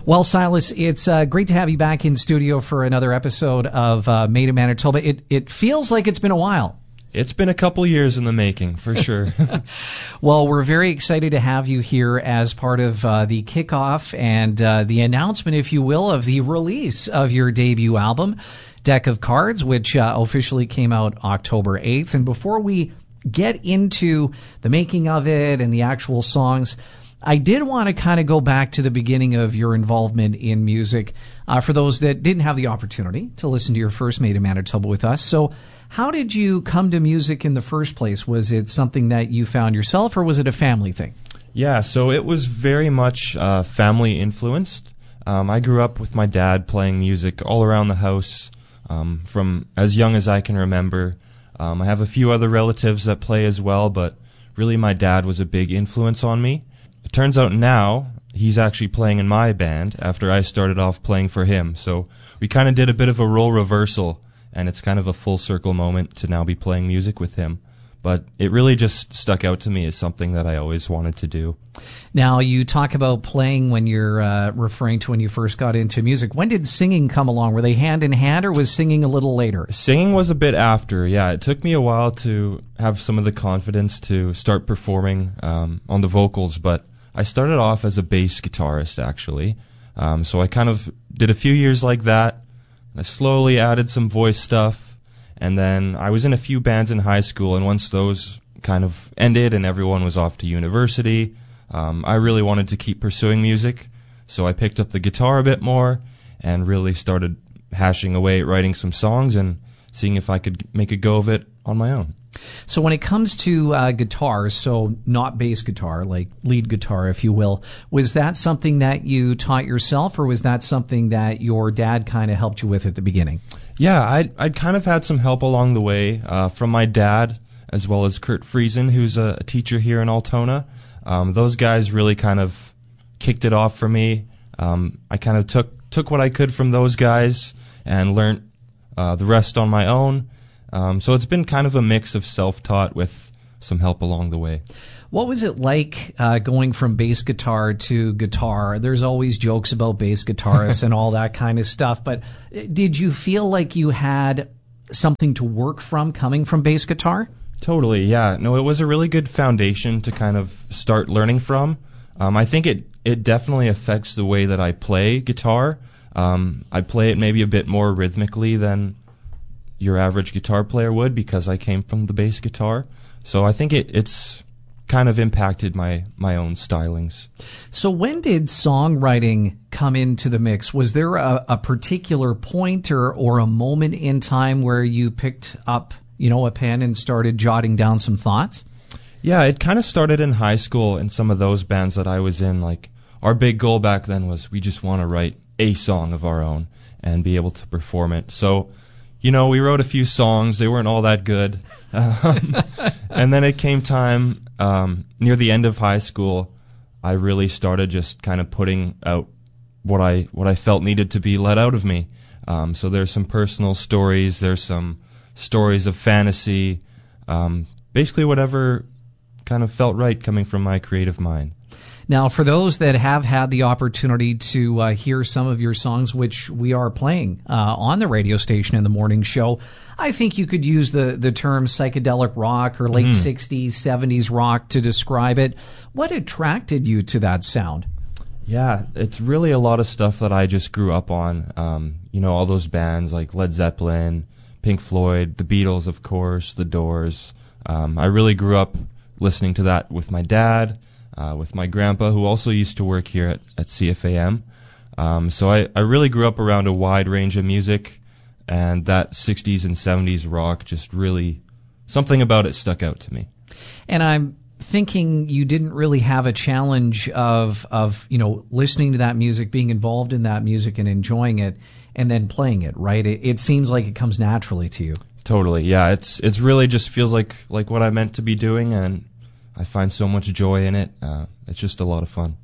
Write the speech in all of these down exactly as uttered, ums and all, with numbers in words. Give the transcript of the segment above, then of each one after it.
Well, Silas, it's uh, great to have you back in studio for another episode of uh, Made in Manitoba. It, it feels like it's been a while. It's been a couple years in the making, for sure. Well, we're very excited to have you here as part of uh, the kickoff and uh, the announcement, if you will, of the release of your debut album, Deck of Cards, which uh, officially came out October eighth. And before we get into the making of it and the actual songs, I did want to kind of go back to the beginning of your involvement in music uh, for those that didn't have the opportunity to listen to your first Made in Manitoba with us. So how did you come to music in the first place? Was it something that you found yourself, or was it a family thing? Yeah, so it was very much uh, family influenced. Um, I grew up with my dad playing music all around the house um, from as young as I can remember. Um, I have a few other relatives that play as well, but really my dad was a big influence on me. It turns out now he's actually playing in my band after I started off playing for him. So we kind of did a bit of a role reversal, and it's kind of a full circle moment to now be playing music with him. But it really just stuck out to me as something that I always wanted to do. Now, you talk about playing when you're uh, referring to when you first got into music. When did singing come along? Were they hand in hand, or was singing a little later? Singing was a bit after, yeah. It took me a while to have some of the confidence to start performing um, on the vocals, but I started off as a bass guitarist, actually. Um, so I kind of did a few years like that. I slowly added some voice stuff, and then I was in a few bands in high school, and once those kind of ended and everyone was off to university, um, I really wanted to keep pursuing music, so I picked up the guitar a bit more and really started hashing away at writing some songs and seeing if I could make a go of it on my own. So when it comes to uh, guitars, so not bass guitar, like lead guitar, if you will, was that something that you taught yourself, or was that something that your dad kind of helped you with at the beginning? Yeah, I'd, I'd kind of had some help along the way uh, from my dad, as well as Kurt Friesen, who's a, a teacher here in Altona. Um, those guys really kind of kicked it off for me. Um, I kind of took, took what I could from those guys and learned uh, the rest on my own. Um, so it's been kind of a mix of self-taught with some help along the way. What was it like uh, going from bass guitar to guitar? There's always jokes about bass guitarists and all that kind of stuff, but did you feel like you had something to work from coming from bass guitar? Totally, yeah. No, it was a really good foundation to kind of start learning from. Um, I think it, it definitely affects the way that I play guitar. Um, I play it maybe a bit more rhythmically than your average guitar player would, because I came from the bass guitar. So I think it, it's kind of impacted my, my own stylings. So when did songwriting come into the mix? Was there a, a particular point or, or a moment in time where you picked up, you know, a pen and started jotting down some thoughts? Yeah, it kind of started in high school in some of those bands that I was in. Like, our big goal back then was we just want to write a song of our own and be able to perform it. So, you know, we wrote a few songs. They weren't all that good. Um, and then it came time, um, near the end of high school, I really started just kind of putting out what I what I felt needed to be let out of me. Um, so there's some personal stories. There's some stories of fantasy. Um, basically whatever kind of felt right coming from my creative mind. Now, for those that have had the opportunity to uh, hear some of your songs, which we are playing uh, on the radio station in the morning show, I think you could use the, the term psychedelic rock or late mm. sixties, seventies rock to describe it. What attracted you to that sound? Yeah, it's really a lot of stuff that I just grew up on. Um, you know, all those bands like Led Zeppelin, Pink Floyd, the Beatles, of course, the Doors. Um, I really grew up listening to that with my dad. Uh, with my grandpa, who also used to work here at, at C F A M. Um, so I, I really grew up around a wide range of music, and that sixties and seventies rock just really, something about it stuck out to me. And I'm thinking you didn't really have a challenge of, of you know, listening to that music, being involved in that music and enjoying it, and then playing it, right? It, it seems like it comes naturally to you. Totally, yeah. It's it's really just feels like, like what I meant to be doing, and I find so much joy in it. Uh, it's just a lot of fun.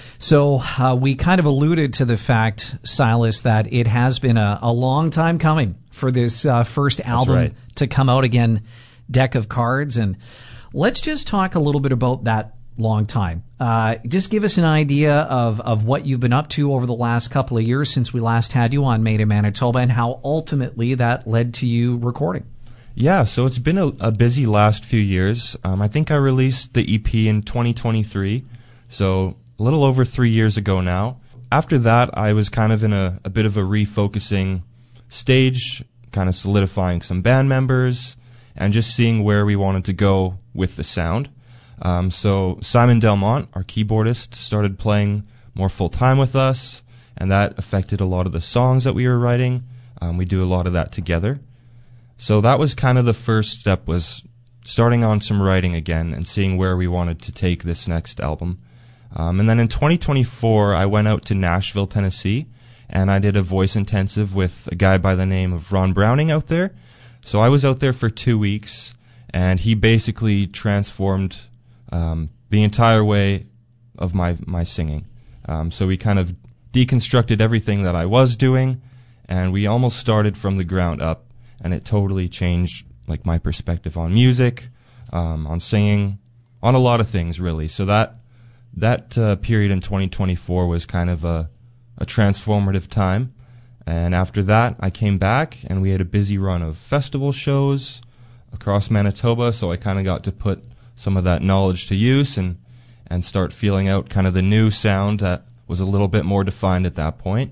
So uh, we kind of alluded to the fact, Silas, that it has been a, a long time coming for this uh, first album right. to come out again, Deck of Cards. And let's just talk a little bit about that long time. Uh, just give us an idea of, of what you've been up to over the last couple of years since we last had you on Made in Manitoba, and how ultimately that led to you recording. Yeah, so it's been a, a busy last few years. Um, I think I released the E P in twenty twenty-three, so a little over three years ago now. After that, I was kind of in a, a bit of a refocusing stage, kind of solidifying some band members, and just seeing where we wanted to go with the sound. Um, so Simon Delmont, our keyboardist, started playing more full-time with us, and that affected a lot of the songs that we were writing. Um, we do a lot of that together. So that was kind of the first step, was starting on some writing again and seeing where we wanted to take this next album. Um, and then in twenty twenty-four, I went out to Nashville, Tennessee, and I did a voice intensive with a guy by the name of Ron Browning out there. So I was out there for two weeks, and he basically transformed um, the entire way of my my singing. Um, so we kind of deconstructed everything that I was doing, and we almost started from the ground up, and it totally changed like my perspective on music, um, on singing, on a lot of things really. So that that uh, period in twenty twenty-four was kind of a, a transformative time. And after that, I came back, and we had a busy run of festival shows across Manitoba, so I kind of got to put some of that knowledge to use and, and start feeling out kind of the new sound that was a little bit more defined at that point.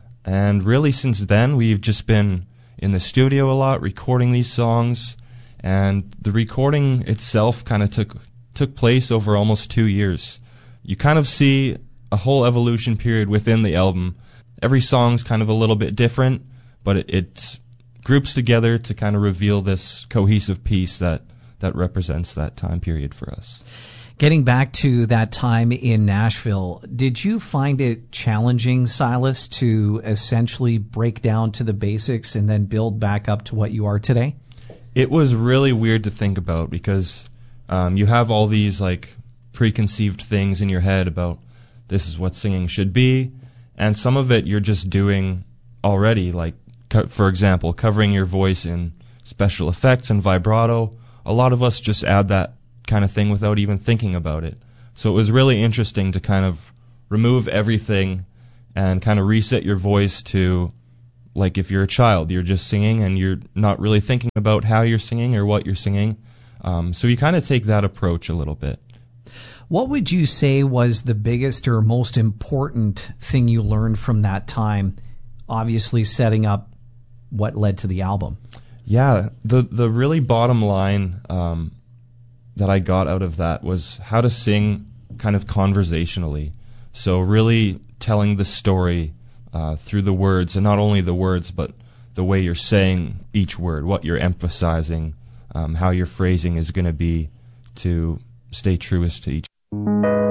And really since then, we've just been in the studio a lot, recording these songs, and the recording itself kind of took took place over almost two years. You kind of see a whole evolution period within the album. Every song's kind of a little bit different, but it, it groups together to kind of reveal this cohesive piece that, that represents that time period for us. Getting back to that time in Nashville, did you find it challenging, Silas, to essentially break down to the basics and then build back up to what you are today? It was really weird to think about, because um, you have all these like preconceived things in your head about this is what singing should be. And some of it you're just doing already, like, co- for example, covering your voice in special effects and vibrato. A lot of us just add that kind of thing without even thinking about it. So it was really interesting to kind of remove everything and kind of reset your voice to, like, if you're a child, you're just singing and you're not really thinking about how you're singing or what you're singing. Um, so you kind of take that approach a little bit. What would you say was the biggest or most important thing you learned from that time, obviously setting up what led to the album? Yeah, the the really bottom line um, that I got out of that was how to sing kind of conversationally. So really telling the story uh, through the words, and not only the words, but the way you're saying each word, what you're emphasizing, um, how your phrasing is going to be to stay truest to each